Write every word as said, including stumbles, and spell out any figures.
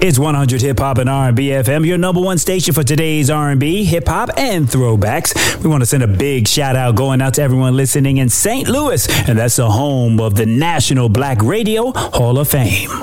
It's one hundred Hip Hop and R and B F M, your number one station for today's R and B, hip hop, and throwbacks. We want to send a big shout out going out to everyone listening in Saint Louis, and that's the home of the National Black Radio Hall of Fame.